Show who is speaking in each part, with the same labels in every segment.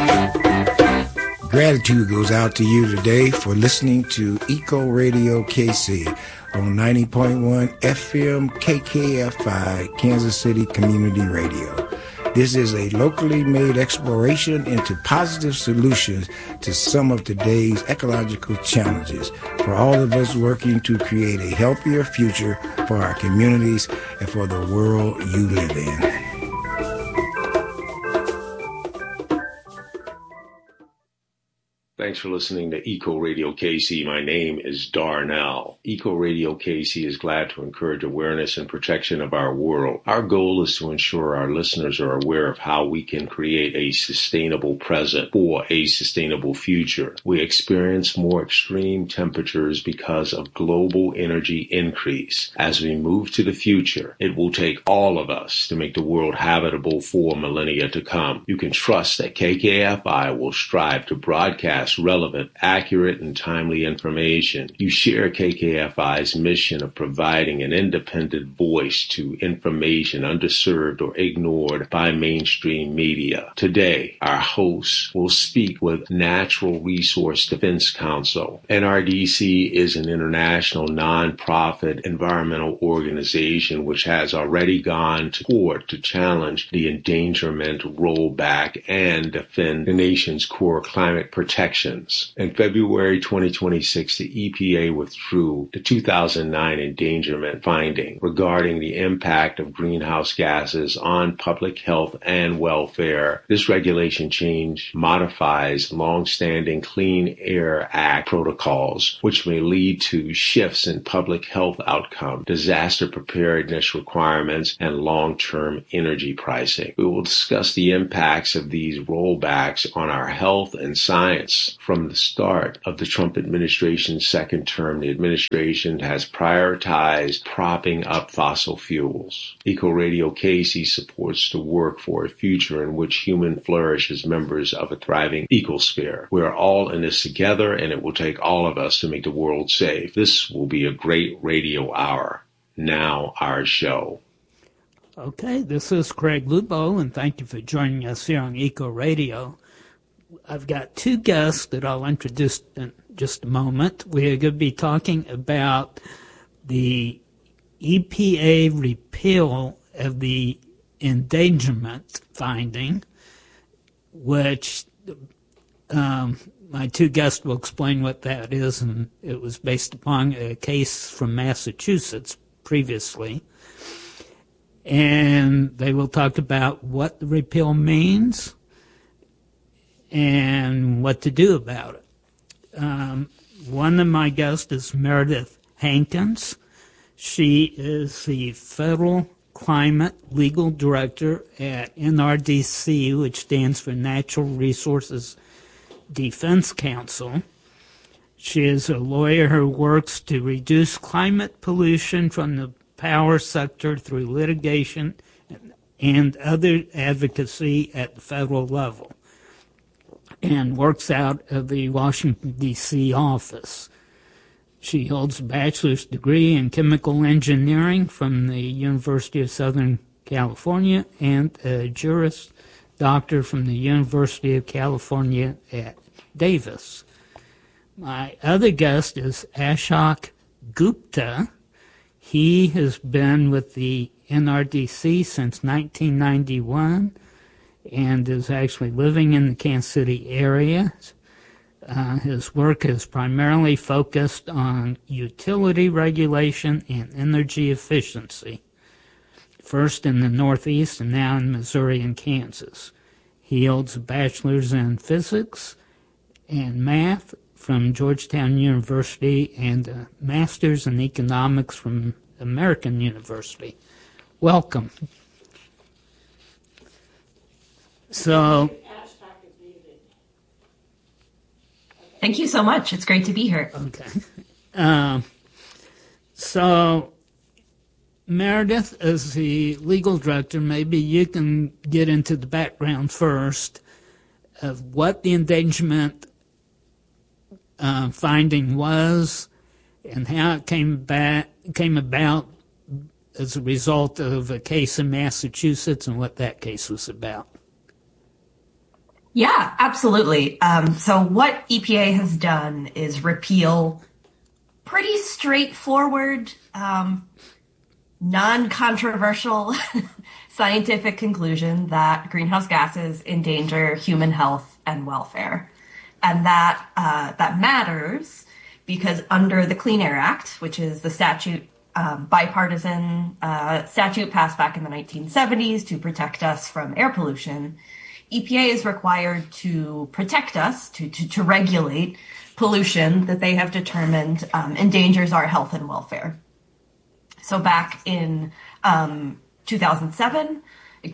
Speaker 1: Gratitude goes out to you today for listening to Eco Radio KC on 90.1 FM KKFI, Kansas City Community Radio. This is a locally made exploration into positive solutions to some of today's ecological challenges for all of us working to create a healthier future for our communities and for the world you live in.
Speaker 2: Thanks for listening to Eco Radio KC. My name is Darnell. Eco Radio KC is glad to encourage awareness and protection of our world. Our goal is to ensure our listeners are aware of how we can create a sustainable present for a sustainable future. We experience more extreme temperatures because of global energy increase. As we move to the future, it will take all of us to make the world habitable for millennia to come. You can trust that KKFI will strive to broadcast relevant, accurate, and timely information. You share KKFI's mission of providing an independent voice to information underserved or ignored by mainstream media. Today, our hosts will speak with Natural Resource Defense Council. NRDC is an international nonprofit environmental organization which has already gone to court to challenge the endangerment, rollback, and defend the nation's core climate protection. In February 2026, the EPA withdrew the 2009 endangerment finding regarding the impact of greenhouse gases on public health and welfare. This regulation change modifies long-standing Clean Air Act protocols, which may lead to shifts in public health outcome, disaster preparedness requirements, and long-term energy pricing. We will discuss the impacts of these rollbacks on our health and science. From the start of the Trump administration's second term, the administration has prioritized propping up fossil fuels. Eco Radio KC supports the work for a future in which humans flourish as members of a thriving ecosphere. We are all in this together, and it will take all of us to make the world safe. This will be a great radio hour. Now, our show.
Speaker 3: Okay, this is Craig Lubo, and thank you for joining us here on Eco Radio. I've got two guests that I'll introduce in just a moment. We're going to be talking about the EPA repeal of the endangerment finding, which my two guests will explain what that is, and it was based upon a case from Massachusetts previously. And they will talk about what the repeal means and what to do about it. One of my guests is Meredith Hankins. She is the Federal Climate Legal Director at NRDC, which stands for Natural Resources Defense Council. She is a lawyer who works to reduce climate pollution from the power sector through litigation and other advocacy at the federal level, and works out of the Washington, D.C. office. She holds a bachelor's degree in chemical engineering from the University of Southern California and a Juris Doctor from the University of California at Davis. My other guest is Ashok Gupta. He has been with the NRDC since 1991 and is actually living in the Kansas City area. His work is primarily focused on utility regulation and energy efficiency, first in the Northeast and now in Missouri and Kansas. He holds a bachelor's in physics and math from Georgetown University and a master's in economics from American University. Welcome. So,
Speaker 4: thank you so much. It's great to be here.
Speaker 3: Okay. So, Meredith, as the legal director, maybe you can get into the background first of what the endangerment finding was and how it came about as a result of a case in Massachusetts and what that case was about.
Speaker 4: Yeah, absolutely. So what EPA has done is repeal pretty straightforward, non-controversial scientific conclusion that greenhouse gases endanger human health and welfare. And that matters because under the Clean Air Act, which is the statute, bipartisan statute passed back in the 1970s to protect us from air pollution, EPA is required to protect us, to regulate pollution that they have determined endangers our health and welfare. So back in 2009,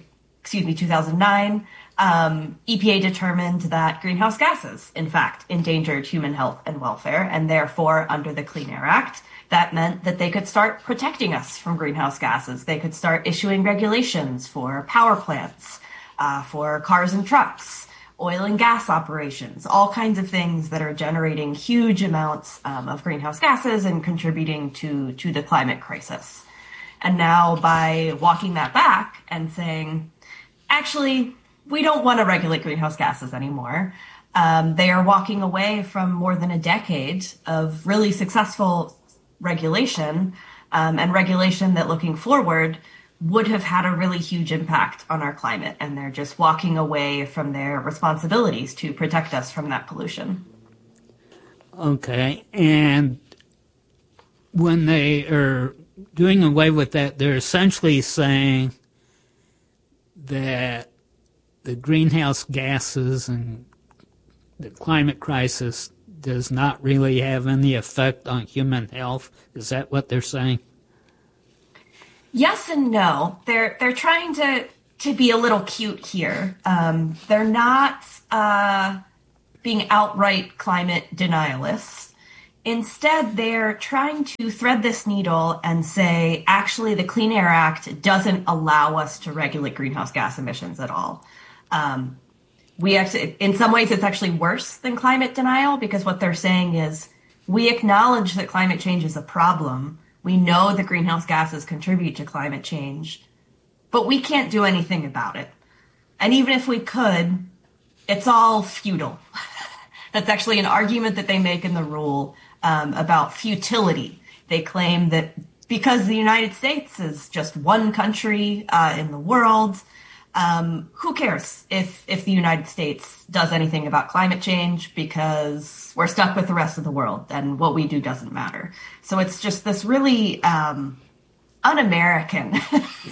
Speaker 4: EPA determined that greenhouse gases, in fact, endangered human health and welfare, and therefore, under the Clean Air Act, that meant that they could start protecting us from greenhouse gases. They could start issuing regulations for power plants, for cars and trucks, oil and gas operations, all kinds of things that are generating huge amounts of greenhouse gases and contributing to the climate crisis. And now by walking that back and saying, actually, we don't want to regulate greenhouse gases anymore, they are walking away from more than a decade of really successful regulation, and regulation that looking forward would have had a really huge impact on our climate, and they're just walking away from their responsibilities to protect us from that pollution.
Speaker 3: Okay, and when they are doing away with that, they're essentially saying that the greenhouse gases and the climate crisis does not really have any effect on human health. Is that what they're saying?
Speaker 4: Yes and no. They're trying to be a little cute here. They're not being outright climate denialists. Instead, they're trying to thread this needle and say, actually, the Clean Air Act doesn't allow us to regulate greenhouse gas emissions at all. In some ways, it's actually worse than climate denial, because what they're saying is, we acknowledge that climate change is a problem. We know that greenhouse gases contribute to climate change, but we can't do anything about it. And even if we could, it's all futile. That's actually an argument that they make in the rule about futility. They claim that because the United States is just one country in the world, who cares if the United States does anything about climate change, because we're stuck with the rest of the world and what we do doesn't matter. So it's just this really un-American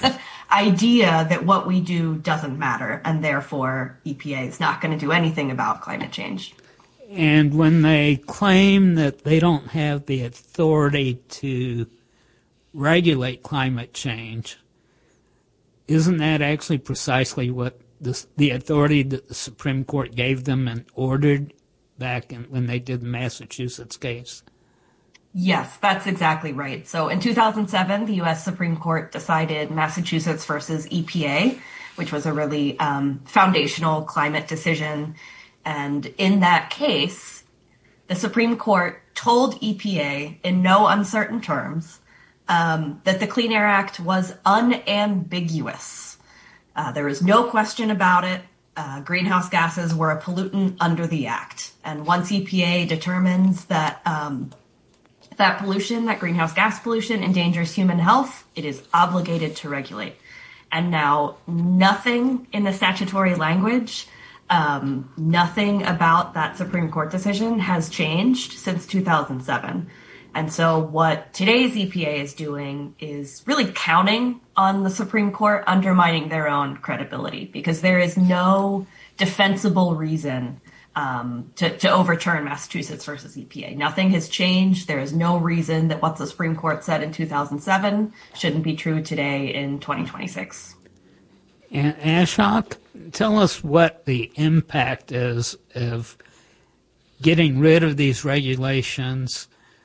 Speaker 4: idea that what we do doesn't matter, and therefore EPA is not going to do anything about climate change.
Speaker 3: And when they claim that they don't have the authority to regulate climate change, isn't that actually precisely what the authority that the Supreme Court gave them and ordered back when they did the Massachusetts case?
Speaker 4: Yes, that's exactly right. So in 2007, the U.S. Supreme Court decided Massachusetts versus EPA, which was a really foundational climate decision. And in that case, the Supreme Court told EPA in no uncertain terms that the Clean Air Act was unambiguous. There was no question about it. Greenhouse gases were a pollutant under the Act. And once EPA determines that that pollution, that greenhouse gas pollution, endangers human health, it is obligated to regulate. And now nothing in the statutory language, nothing about that Supreme Court decision has changed since 2007. And so what today's EPA is doing is really counting on the Supreme Court undermining their own credibility, because there is no defensible reason to overturn Massachusetts versus EPA. Nothing has changed. There is no reason that what the Supreme Court said in 2007 shouldn't be true today in 2026.
Speaker 3: And Ashok, tell us what the impact is of getting rid of these regulations,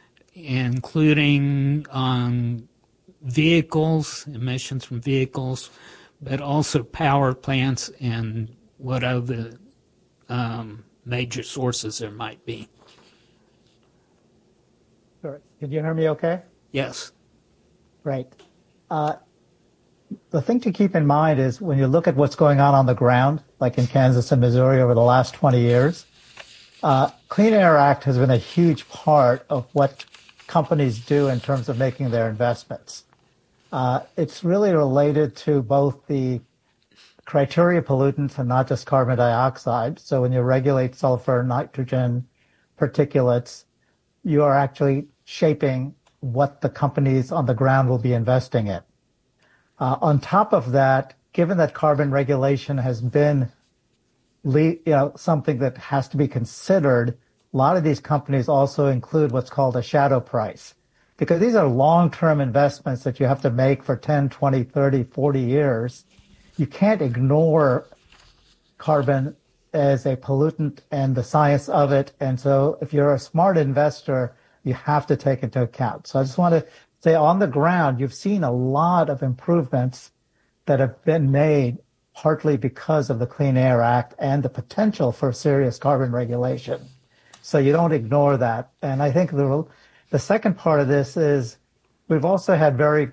Speaker 3: including on vehicles, emissions from vehicles, but also power plants and what other major sources there might be.
Speaker 5: Sure. Can you hear me okay?
Speaker 3: Yes.
Speaker 5: Right. the thing to keep in mind is when you look at what's going on the ground, like in Kansas and Missouri over the last 20 years, Clean Air Act has been a huge part of what companies do in terms of making their investments. It's really related to both the criteria pollutants and not just carbon dioxide. So when you regulate sulfur, nitrogen, particulates, you are actually shaping what the companies on the ground will be investing in. On top of that, given that carbon regulation has been something that has to be considered, a lot of these companies also include what's called a shadow price, because these are long-term investments that you have to make for 10, 20, 30, 40 years. You can't ignore carbon as a pollutant and the science of it. And so if you're a smart investor, you have to take into account. So I just want to say on the ground, you've seen a lot of improvements that have been made partly because of the Clean Air Act and the potential for serious carbon regulation. So you don't ignore that. And I think the second part of this is we've also had very,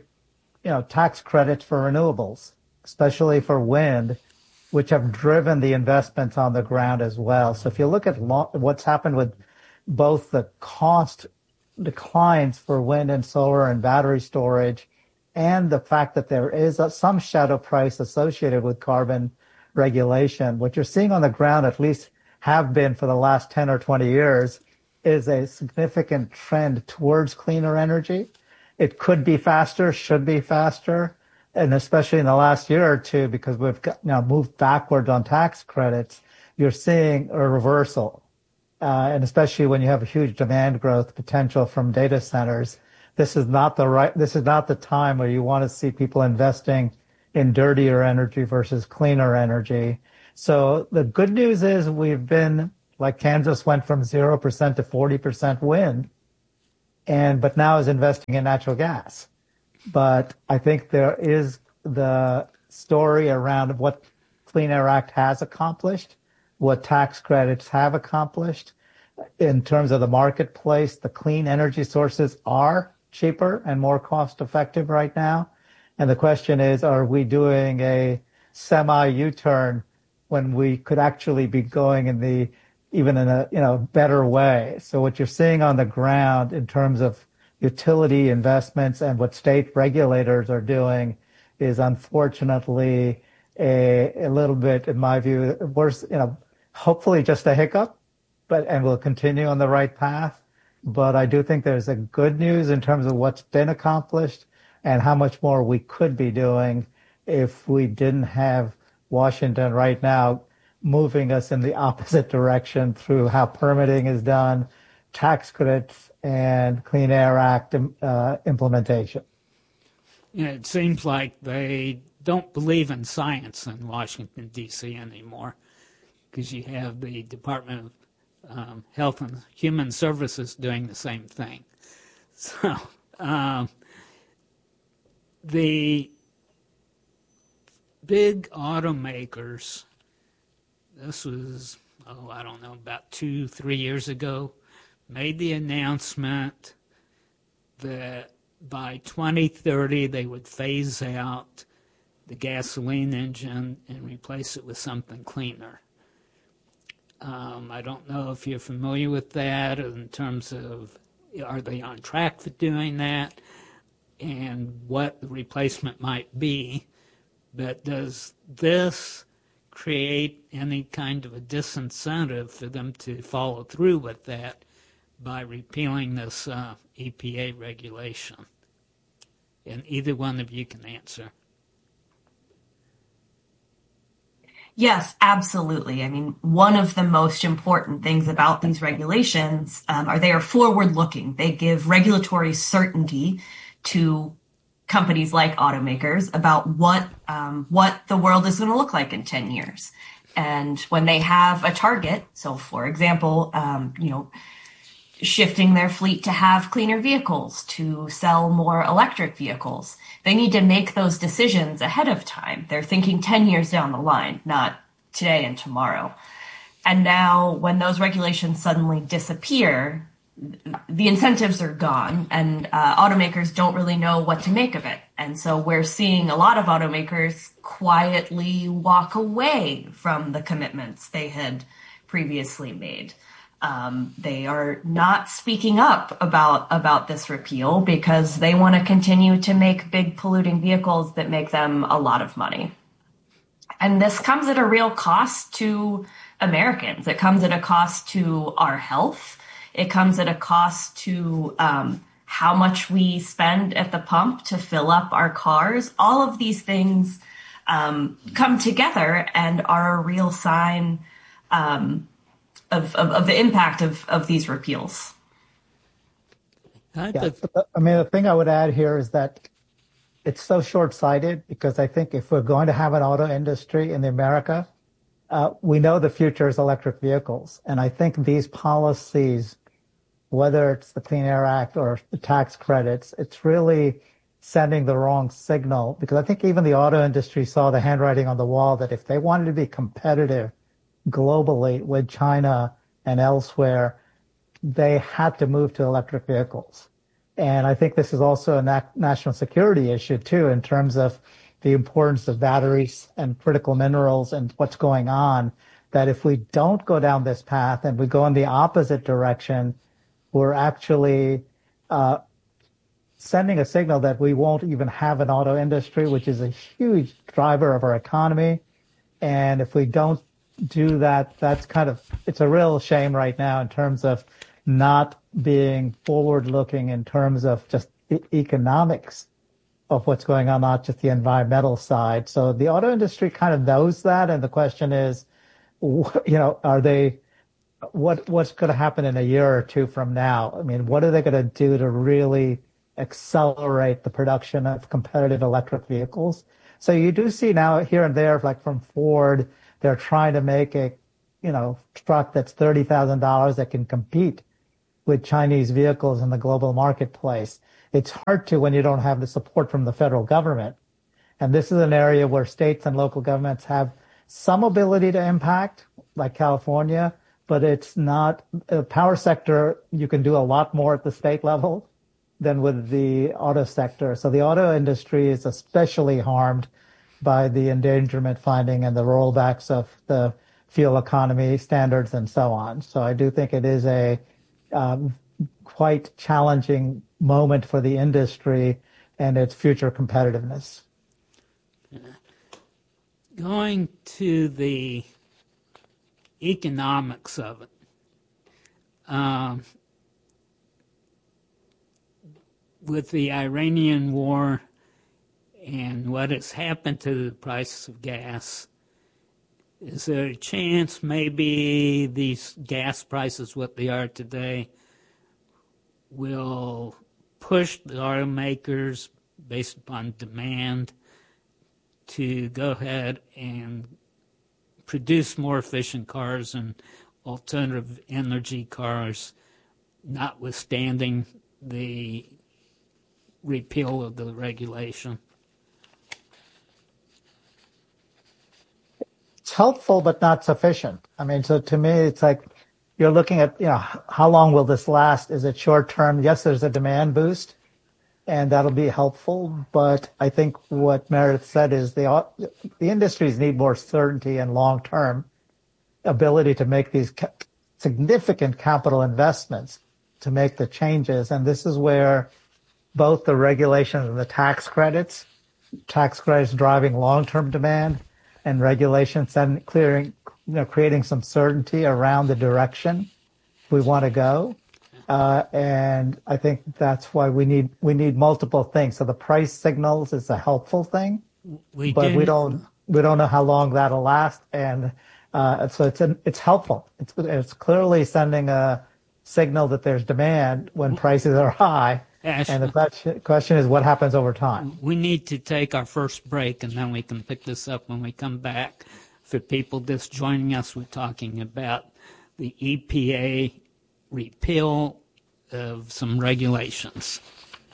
Speaker 5: tax credits for renewables, especially for wind, which have driven the investments on the ground as well. So if you look at what's happened with both the cost declines for wind and solar and battery storage, and the fact that there is some shadow price associated with carbon regulation, what you're seeing on the ground, at least have been for the last 10 or 20 years, is a significant trend towards cleaner energy. It could be faster, should be faster. And especially in the last year or two, because we've now moved backwards on tax credits, you're seeing a reversal. And especially when you have a huge demand growth potential from data centers, this is not the time where you want to see people investing in dirtier energy versus cleaner energy. So the good news is we've been, like Kansas went from 0% to 40% wind, but now is investing in natural gas. But I think there is the story around what Clean Air Act has accomplished, what tax credits have accomplished. In terms of the marketplace, the clean energy sources are cheaper and more cost effective right now. And the question is, are we doing a semi-U-turn when we could actually be going even in a better way? So what you're seeing on the ground in terms of utility investments and what state regulators are doing is unfortunately a little bit, in my view, worse, hopefully just a hiccup, and we'll continue on the right path. But I do think there's a good news in terms of what's been accomplished and how much more we could be doing if we didn't have Washington right now moving us in the opposite direction through how permitting is done, tax credits, and Clean Air Act implementation.
Speaker 3: It seems like they don't believe in science in Washington, D.C. anymore, because you have the Department of Health and Human Services doing the same thing. So the big automakers, this was, about 2-3 years ago, made the announcement that by 2030 they would phase out the gasoline engine and replace it with something cleaner. I don't know if you're familiar with that in terms of are they on track for doing that and what the replacement might be, but does this create any kind of a disincentive for them to follow through with that by repealing this EPA regulation? And either one of you can answer.
Speaker 4: Yes, absolutely. I mean, one of the most important things about these regulations are they are forward-looking. They give regulatory certainty to companies like automakers about what the world is going to look like in 10 years. And when they have a target, so for example, shifting their fleet to have cleaner vehicles, to sell more electric vehicles, they need to make those decisions ahead of time. They're thinking 10 years down the line, not today and tomorrow. And now when those regulations suddenly disappear, the incentives are gone, and automakers don't really know what to make of it. And so we're seeing a lot of automakers quietly walk away from the commitments they had previously made. They are not speaking up about this repeal because they want to continue to make big polluting vehicles that make them a lot of money. And this comes at a real cost to Americans. It comes at a cost to our health. It comes at a cost to how much we spend at the pump to fill up our cars. All of these things come together and are a real sign of the impact of these repeals.
Speaker 5: Yeah. I mean, the thing I would add here is that it's so short-sighted because I think if we're going to have an auto industry in America, we know the future is electric vehicles. And I think these policies, whether it's the Clean Air Act or the tax credits, it's really sending the wrong signal because I think even the auto industry saw the handwriting on the wall that if they wanted to be competitive globally with China and elsewhere, they had to move to electric vehicles. And I think this is also a national security issue too, in terms of the importance of batteries and critical minerals and what's going on, that if we don't go down this path and we go in the opposite direction, we're actually sending a signal that we won't even have an auto industry, which is a huge driver of our economy. And if we don't do that, it's a real shame right now in terms of not being forward-looking in terms of just the economics of what's going on, not just the environmental side. So the auto industry kind of knows that, and the question is, what's going to happen in a year or two from now? I mean, what are they going to do to really accelerate the production of competitive electric vehicles? So you do see now here and there, like from Ford, they're trying to make a, truck that's $30,000 that can compete with Chinese vehicles in the global marketplace. It's hard to when you don't have the support from the federal government. And this is an area where states and local governments have some ability to impact, like California, but it's not a power sector. You can do a lot more at the state level than with the auto sector. So the auto industry is especially harmed by the endangerment finding and the rollbacks of the fuel economy standards and so on. So I do think it is a quite challenging moment for the industry and its future competitiveness.
Speaker 3: Going to the economics of it, with the Iranian war and what has happened to the prices of gas, is there a chance maybe these gas prices, what they are today, will push the automakers based upon demand to go ahead and produce more efficient cars and alternative energy cars, notwithstanding the repeal of the regulation?
Speaker 5: It's helpful, but not sufficient. I mean, so to me, it's like you're looking at, how long will this last? Is it short term? Yes, there's a demand boost, and that'll be helpful. But I think what Meredith said is the industries need more certainty and long term ability to make these significant capital investments to make the changes. And this is where both the regulations and the tax credits driving long term demand, and regulations and creating some certainty around the direction we want to go. And I think that's why we need multiple things. So the price signals is a helpful thing, but we don't know how long that'll last. And so it's helpful. It's clearly sending a signal that there's demand when prices are high. And the question is what happens over time.
Speaker 3: We need to take our first break, and then we can pick this up when we come back. For people just joining us, we're talking about the EPA repeal of some regulations.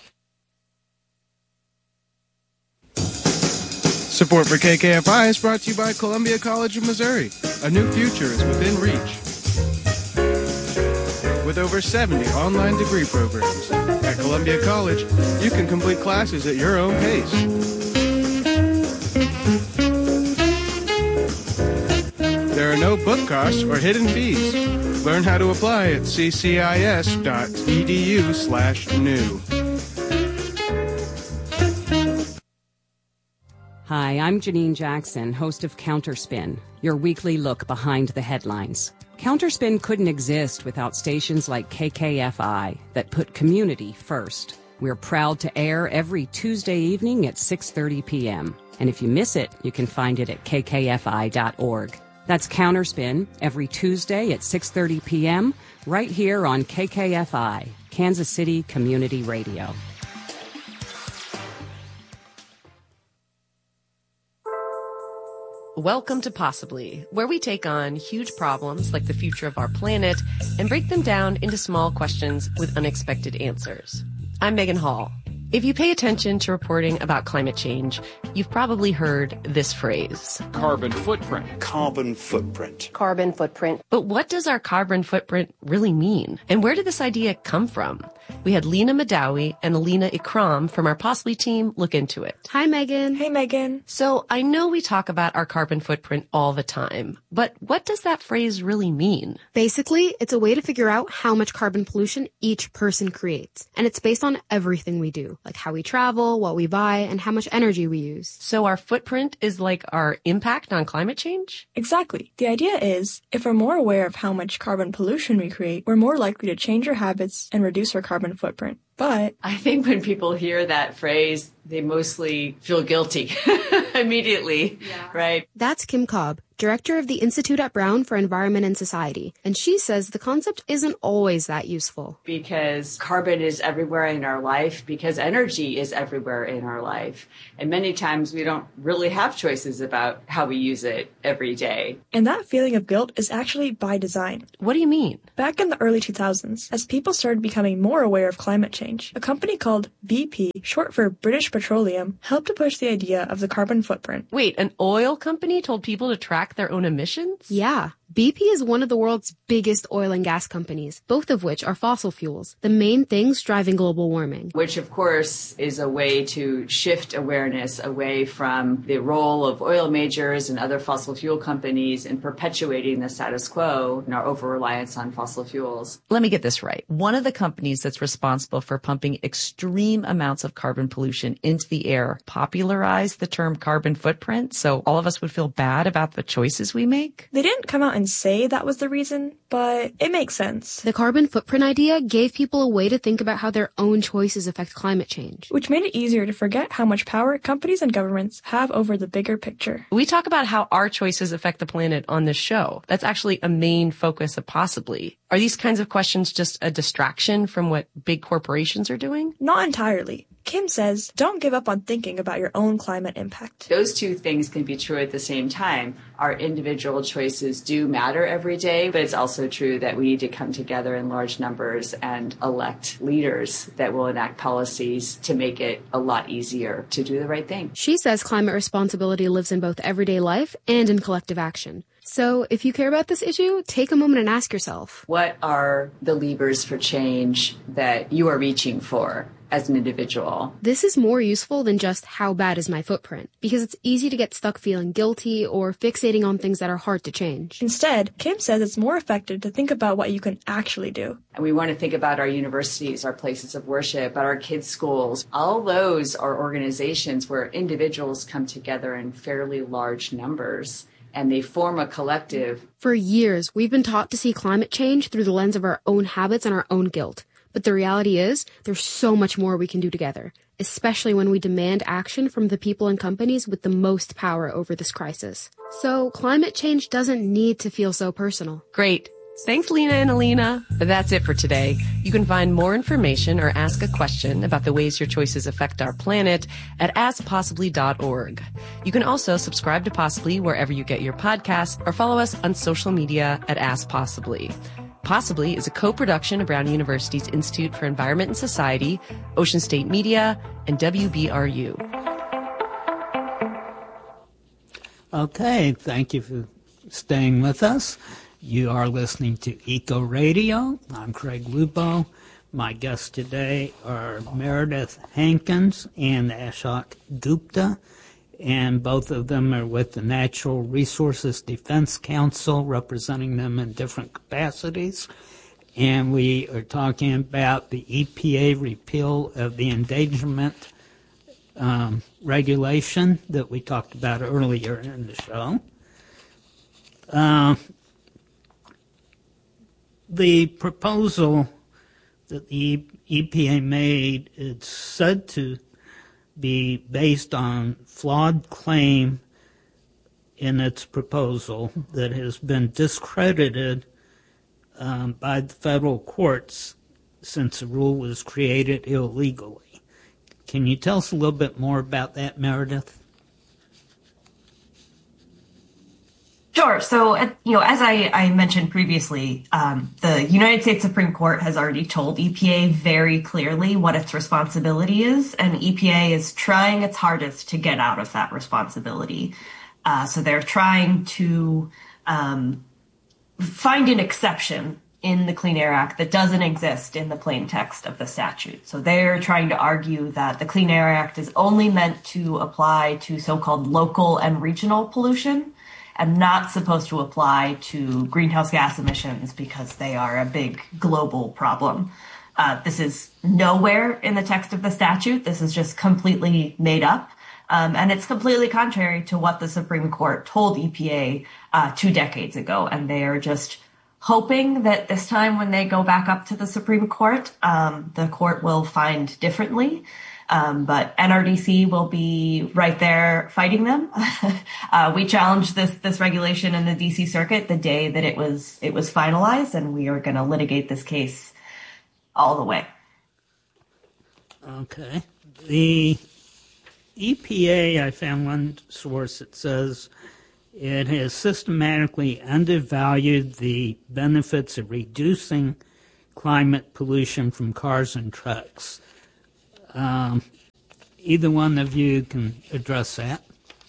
Speaker 6: Support for KKFI is brought to you by Columbia College of Missouri. A new future is within reach. With with over 70 online degree programs. At Columbia College, you can complete classes at your own pace. There are no book costs or hidden fees. Learn how to apply at ccis.edu/new.
Speaker 7: Hi, I'm Janine Jackson, host of Counterspin, your weekly look behind the headlines. Counterspin couldn't exist without stations like KKFI that put community first. We're proud to air every Tuesday evening at 6:30 p.m. And if you miss it, you can find it at kkfi.org. That's Counterspin every Tuesday at 6:30 p.m. right here on KKFI, Kansas City Community Radio.
Speaker 8: Welcome to Possibly, where we take on huge problems like the future of our planet and break them down into small questions with unexpected answers. I'm Megan Hall. If you pay attention to reporting about climate change, you've probably heard this phrase.
Speaker 9: Carbon footprint.
Speaker 10: Carbon footprint.
Speaker 8: Carbon footprint. But what does our carbon footprint really mean? And where did this idea come from? We had Lena Madawi and Alina Ikram from our Possibly team look into it.
Speaker 11: Hi, Megan.
Speaker 12: Hey, Megan.
Speaker 8: So I know we talk about our carbon footprint all the time, but what does that phrase really mean?
Speaker 11: Basically, it's a way to figure out how much carbon pollution each person creates. And it's based on everything we do, like how we travel, what we buy, and how much energy we use.
Speaker 8: So our footprint is like our impact on climate change?
Speaker 12: Exactly. The idea is, if we're more aware of how much carbon pollution we create, we're more likely to change our habits and reduce our carbon footprint. But
Speaker 13: I think when people hear that phrase, they mostly feel guilty immediately, right?
Speaker 11: That's Kim Cobb, director of the Institute at Brown for Environment and Society. And she says the concept isn't always that useful.
Speaker 13: Because carbon is everywhere in our life, because energy is everywhere in our life. And many times we don't really have choices about how we use it every day.
Speaker 12: And that feeling of guilt is actually by design.
Speaker 8: What do you mean?
Speaker 12: Back in the early 2000s, as people started becoming more aware of climate change, a company called BP, short for British Petroleum, helped to push the idea of the carbon footprint.
Speaker 8: Wait, an oil company told people to track their own emissions?
Speaker 11: Yeah. BP is one of the world's biggest oil and gas companies, both of which are fossil fuels, the main things driving global warming.
Speaker 13: Which, of course, is a way to shift awareness away from the role of oil majors and other fossil fuel companies in perpetuating the status quo and our over-reliance on fossil fuels.
Speaker 14: Let me get this right. One of the companies that's responsible for pumping extreme amounts of carbon pollution into the air popularized the term carbon footprint, so all of us would feel bad about the choices we make?
Speaker 12: They didn't come out and say that was the reason, but it makes sense.
Speaker 11: The carbon footprint idea gave people a way to think about how their own choices affect climate change.
Speaker 12: Which made it easier to forget how much power companies and governments have over the bigger picture.
Speaker 8: We talk about how our choices affect the planet on this show. That's actually a main focus of Possibly. Are these kinds of questions just a distraction from what big corporations are doing?
Speaker 12: Not entirely. Kim says, don't give up on thinking about your own climate impact.
Speaker 13: Those two things can be true at the same time. Our individual choices do matter every day, but it's also true that we need to come together in large numbers and elect leaders that will enact policies to make it a lot easier to do the right thing.
Speaker 11: She says climate responsibility lives in both everyday life and in collective action. So if you care about this issue, take a moment and ask yourself,
Speaker 13: what are the levers for change that you are reaching for as an individual?
Speaker 11: This is more useful than just how bad is my footprint, because it's easy to get stuck feeling guilty or fixating on things that are hard to change.
Speaker 12: Instead, Kim says it's more effective to think about what you can actually do.
Speaker 13: And we want to think about our universities, our places of worship, about our kids' schools. All those are organizations where individuals come together in fairly large numbers, and they form a collective.
Speaker 11: For years, we've been taught to see climate change through the lens of our own habits and our own guilt. But the reality is, there's so much more we can do together, especially when we demand action from the people and companies with the most power over this crisis. So climate change doesn't need to feel so personal.
Speaker 8: Great. Thanks, Lena and Alina. That's it for today. You can find more information or ask a question about the ways your choices affect our planet at askpossibly.org. You can also subscribe to Possibly wherever you get your podcasts or follow us on social media at Ask Possibly. Possibly is a co-production of Brown University's Institute for Environment and Society, Ocean State Media, and WBRU.
Speaker 3: Okay, thank you for staying with us. You are listening to Eco Radio. I'm Craig Lubow. My guests today are Meredith Hankins and Ashok Gupta, and both of them are with the Natural Resources Defense Council, representing them in different capacities. And we are talking about the EPA repeal of the endangerment regulation that we talked about earlier in the show. The proposal that the EPA made is said to be based on flawed claim in its proposal that has been discredited by the federal courts since the rule was created illegally. Can you tell us a little bit more about that, Meredith?
Speaker 4: Sure. So, as I mentioned previously, the United States Supreme Court has already told EPA very clearly what its responsibility is, and EPA is trying its hardest to get out of that responsibility. So they're trying to find an exception in the Clean Air Act that doesn't exist in the plain text of the statute. So they're trying to argue that the Clean Air Act is only meant to apply to so-called local and regional pollution, and not supposed to apply to greenhouse gas emissions because they are a big global problem. This is nowhere in the text of the statute. This is just completely made up. And it's completely contrary to what the Supreme Court told EPA 2 decades ago. And they are just hoping that this time when they go back up to the Supreme Court, the court will find differently. But NRDC will be right there fighting them. We challenged this regulation in the DC Circuit the day that it was finalized, and we are going to litigate this case all the way.
Speaker 3: Okay. The EPA, I found one source that says it has systematically undervalued the benefits of reducing climate pollution from cars and trucks. Either one of you can address that.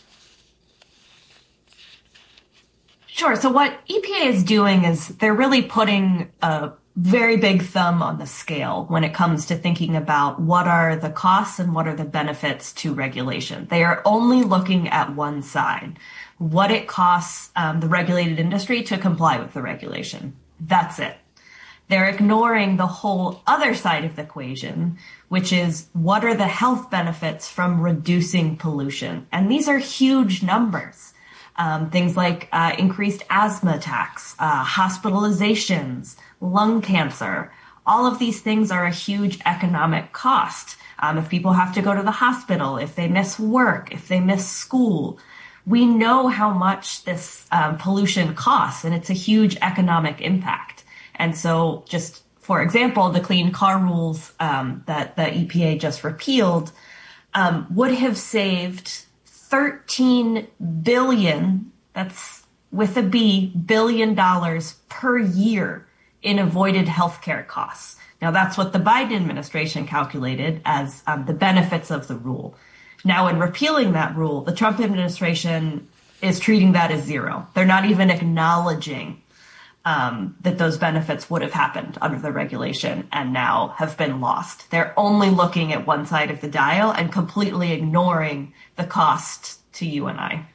Speaker 4: Sure. So what EPA is doing is they're really putting a very big thumb on the scale when it comes to thinking about what are the costs and what are the benefits to regulation. They are only looking at one side, what it costs the regulated industry to comply with the regulation. That's it. They're ignoring the whole other side of the equation, which is what are the health benefits from reducing pollution? And these are huge numbers. Things like increased asthma attacks, hospitalizations, lung cancer. All of these things are a huge economic cost. If people have to go to the hospital, if they miss work, if they miss school, we know how much this pollution costs, and it's a huge economic impact. And so just for example, the clean car rules that the EPA just repealed would have saved $13 billion, that's with a B, $billion per year in avoided healthcare costs. Now, that's what the Biden administration calculated as the benefits of the rule. Now, in repealing that rule, the Trump administration is treating that as zero. They're not even acknowledging that those benefits would have happened under the regulation and now have been lost. They're only looking at one side of the dial and completely ignoring the cost to you and I.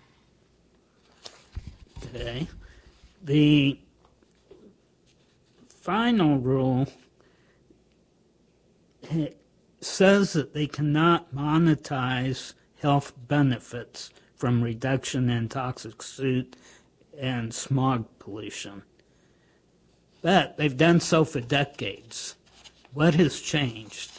Speaker 3: Okay. The final rule says that they cannot monetize health benefits from reduction in toxic soot and smog pollution. But they've done so for decades. What has changed?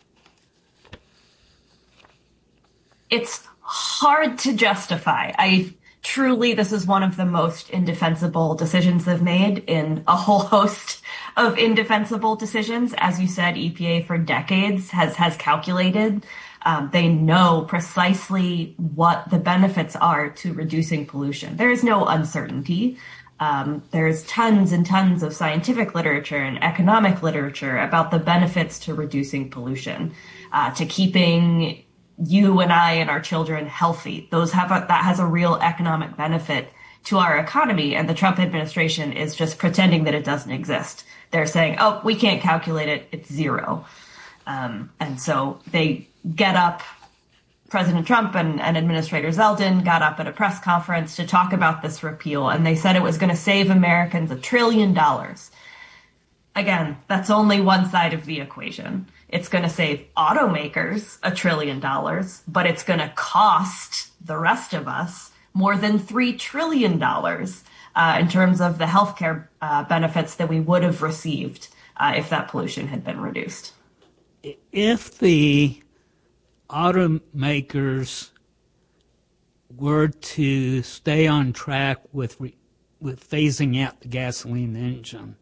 Speaker 4: It's hard to justify. This is one of the most indefensible decisions they've made in a whole host of indefensible decisions. As you said, EPA for decades has calculated. They know precisely what the benefits are to reducing pollution. There is no uncertainty. There's tons and tons of scientific literature and economic literature about the benefits to reducing pollution, to keeping you and I and our children healthy. That has a real economic benefit to our economy. And the Trump administration is just pretending that it doesn't exist. They're saying, oh, we can't calculate it. It's zero. And so they get up, President Trump and Administrator Zeldin got up at a press conference to talk about this repeal, and they said it was going to save Americans $1 trillion. Again, that's only one side of the equation. It's going to save automakers $1 trillion, but it's going to cost the rest of us more than $3 trillion in terms of the healthcare benefits that we would have received if that pollution had been reduced.
Speaker 3: If the automakers were to stay on track with phasing out the gasoline engine,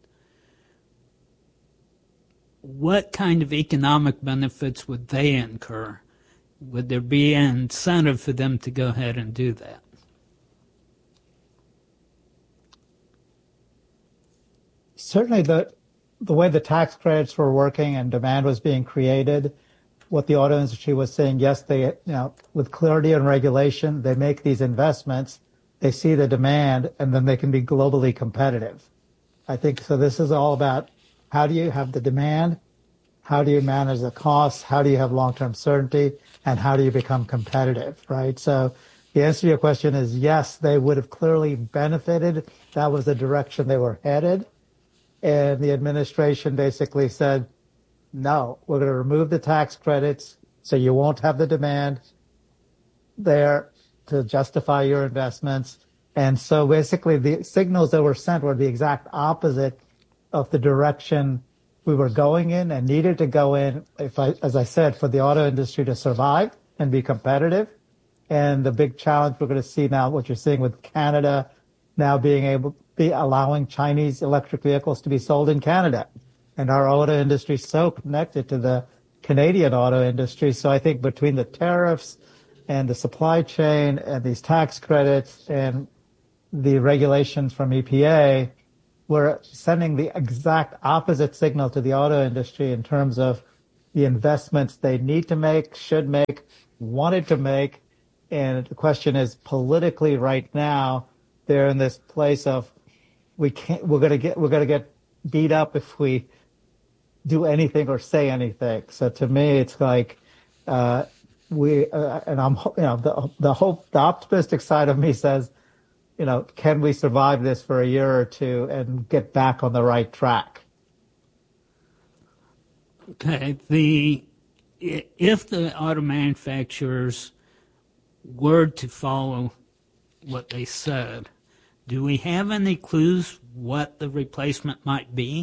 Speaker 3: what kind of economic benefits would they incur? Would there be an incentive for them to go ahead and do that?
Speaker 5: Certainly the way the tax credits were working and demand was being created, what the auto industry was saying, yes, they, with clarity and regulation, they make these investments, they see the demand, and then they can be globally competitive. I think so. This is all about how do you have the demand, how do you manage the costs, how do you have long-term certainty, and how do you become competitive, right? So the answer to your question is yes, they would have clearly benefited. That was the direction they were headed. And the administration basically said, no, we're going to remove the tax credits so you won't have the demand there to justify your investments. And so basically the signals that were sent were the exact opposite of the direction we were going in and needed to go in, as I said, for the auto industry to survive and be competitive. And the big challenge we're going to see now, what you're seeing with Canada now allowing Chinese electric vehicles to be sold in Canada. And our auto industry is so connected to the Canadian auto industry. So I think between the tariffs and the supply chain and these tax credits and the regulations from EPA, we're sending the exact opposite signal to the auto industry in terms of the investments they need to make, should make, wanted to make. And the question is, politically right now, they're in this place of we're going to get beat up if we do anything or say anything. So to me, it's like and I'm the optimistic side of me says, can we survive this for a year or two and get back on the right track?
Speaker 3: Okay. If the auto manufacturers were to follow what they said, do we have any clues what the replacement might be?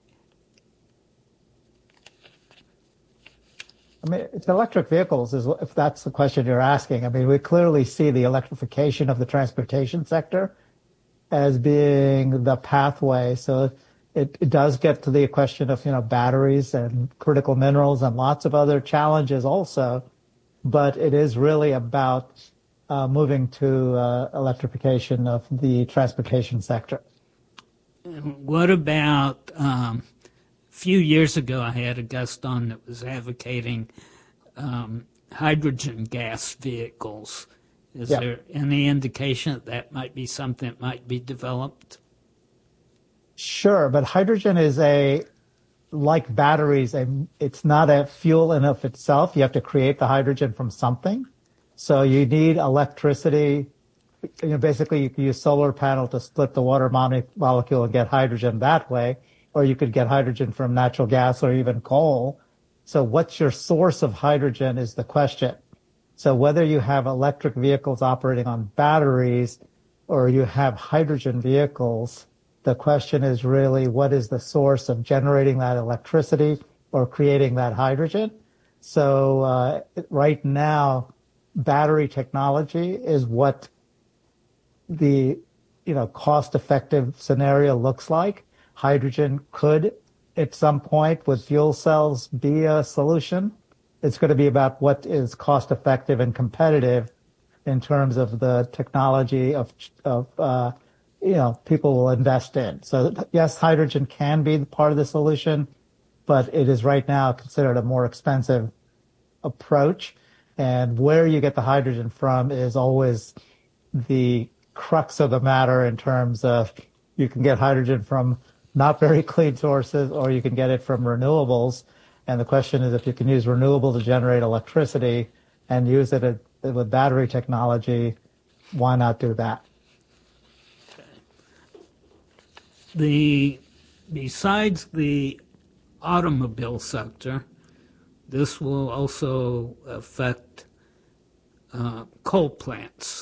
Speaker 5: I mean, it's electric vehicles, if that's the question you're asking. I mean, we clearly see the electrification of the transportation sector as being the pathway. So it does get to the question of, batteries and critical minerals and lots of other challenges also. But it is really about moving to electrification of the transportation sector.
Speaker 3: What about a few years ago, I had a guest on that was advocating hydrogen gas vehicles. Is there any indication that might be something that might be developed?
Speaker 5: Sure, but hydrogen is like batteries, it's not a fuel in of itself. You have to create the hydrogen from something. So you need electricity. Basically, you can use solar panel to split the water molecule and get hydrogen that way. Or you could get hydrogen from natural gas or even coal. So what's your source of hydrogen is the question. So whether you have electric vehicles operating on batteries or you have hydrogen vehicles, the question is really what is the source of generating that electricity or creating that hydrogen? So right now, battery technology is what the cost-effective scenario looks like. Hydrogen could, at some point, with fuel cells, be a solution. It's going to be about what is cost-effective and competitive in terms of the technology of people will invest in. So yes, hydrogen can be part of the solution, but it is right now considered a more expensive approach. And where you get the hydrogen from is always the crux of the matter in terms of you can get hydrogen from not very clean sources, or you can get it from renewables. And the question is, if you can use renewable to generate electricity and use it with battery technology, why not do that?
Speaker 3: Besides the automobile sector, this will also affect coal plants.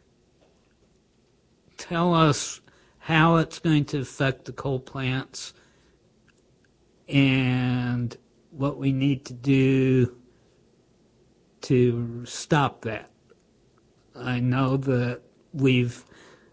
Speaker 3: Tell us how it's going to affect the coal plants and what we need to do to stop that. I know that we've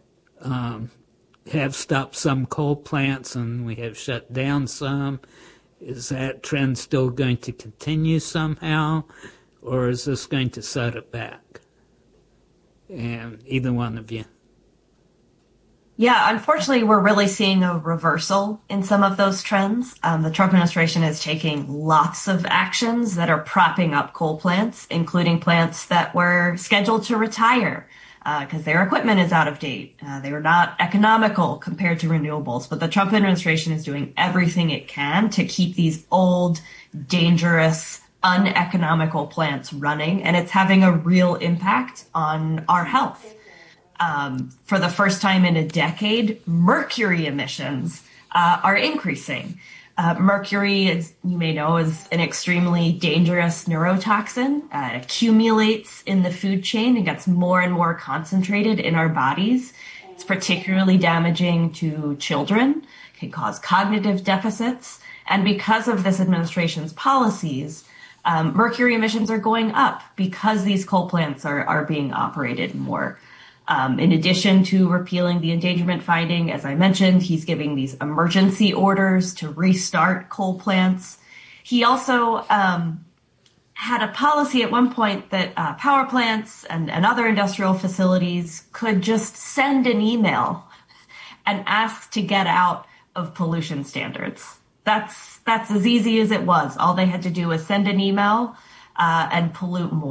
Speaker 3: have stopped some coal plants and we have shut down some. Is that trend still going to continue somehow, or is this going to set it back? And either one of you.
Speaker 4: Yeah, unfortunately, we're really seeing a reversal in some of those trends. The Trump administration is taking lots of actions that are propping up coal plants, including plants that were scheduled to retire because their equipment is out of date. They were not economical compared to renewables, but the Trump administration is doing everything it can to keep these old, dangerous, uneconomical plants running, and it's having a real impact on our health. For the first time in a decade, mercury emissions are increasing. Mercury, as you may know, is an extremely dangerous neurotoxin. It accumulates in the food chain and gets more and more concentrated in our bodies. It's particularly damaging to children, can cause cognitive deficits. And because of this administration's policies, mercury emissions are going up because these coal plants are being operated more. In addition to repealing the endangerment finding, as I mentioned, he's giving these emergency orders to restart coal plants. He also had a policy at one point that power plants and other industrial facilities could just send an email and ask to get out of pollution standards. That's as easy as it was. All they had to do was send an email and pollute more.